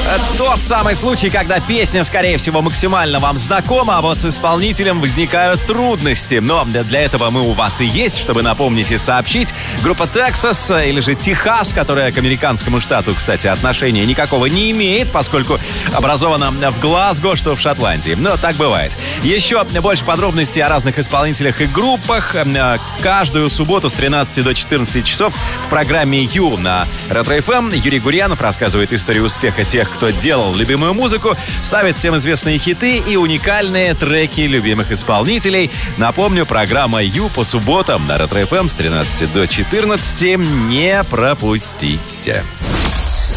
Тот самый случай, когда песня, скорее всего, максимально вам знакома, а вот с исполнителем возникают трудности. Но для этого мы у вас и есть, чтобы напомнить и сообщить. Группа Texas, или же Техас, которая к американскому штату, кстати, отношения никакого не имеет, поскольку образована в Глазго, что в Шотландии. Но так бывает. Еще больше подробностей о разных исполнителях и группах каждую субботу с 13 до 14 часов в программе «Ю» на Ретро-ФМ. Юрий Гурьянов рассказывает историю успеха тех, кто делал любимую музыку, ставит всем известные хиты и уникальные треки любимых исполнителей. Напомню, программа «Ю» по субботам на Ретро-ФМ с 13 до 14. Не пропустите.